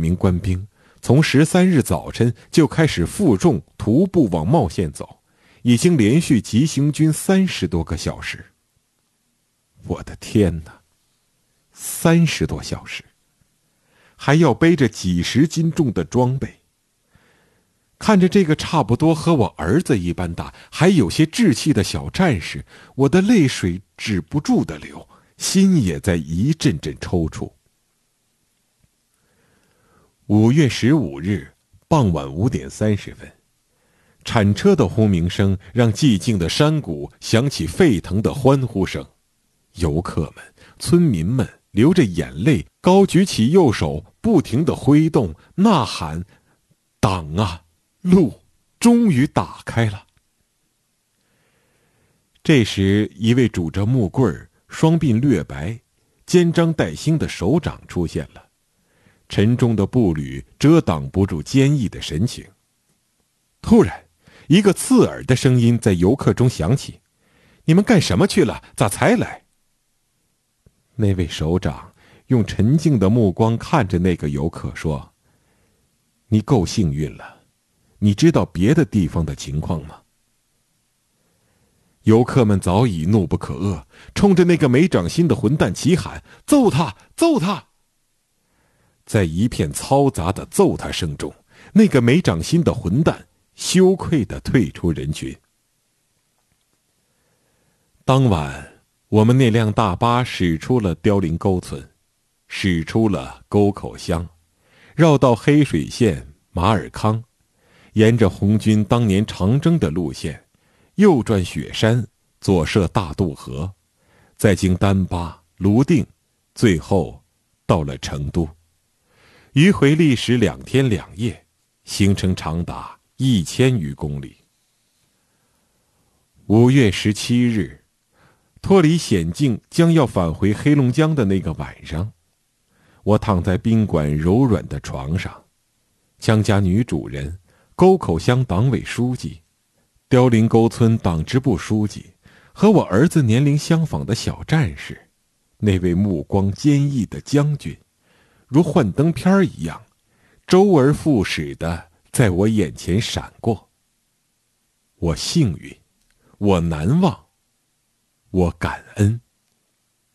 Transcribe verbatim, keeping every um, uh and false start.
名官兵从十三日早晨就开始负重徒步往茂县走，已经连续急行军三十多个小时。我的天哪，三十多小时，还要背着几十斤重的装备。看着这个差不多和我儿子一般大，还有些志气的小战士，我的泪水止不住的流，心也在一阵阵抽搐。五月十五日傍晚五点三十分，铲车的轰鸣声让寂静的山谷响起沸腾的欢呼声。游客们、村民们流着眼泪，高举起右手，不停地挥动、呐喊：党啊！路终于打开了。这时，一位拄着木棍、双鬓略白、肩章带星的首长出现了，沉重的步履遮挡不住坚毅的神情。突然，一个刺耳的声音在游客中响起：“你们干什么去了？咋才来？”那位首长用沉静的目光看着那个游客说：“你够幸运了。你知道别的地方的情况吗？”游客们早已怒不可遏，冲着那个没长心的混蛋齐喊：“揍他！揍他！”在一片嘈杂的揍他声中，那个没长心的混蛋羞愧地退出人群。当晚，我们那辆大巴驶出了凋零沟村，驶出了沟口乡，绕到黑水县马尔康，沿着红军当年长征的路线，右转雪山，左涉大渡河，再经丹巴、泸定，最后到了成都。迂回历时两天两夜，行程长达一千余公里。五月十七日，脱离险境将要返回黑龙江的那个晚上，我躺在宾馆柔软的床上，江家女主人、沟口乡党委书记、凋零沟村党支部书记和我儿子年龄相仿的小战士，那位目光坚毅的将军，如幻灯片一样，周而复始地在我眼前闪过。我幸运，我难忘，我感恩。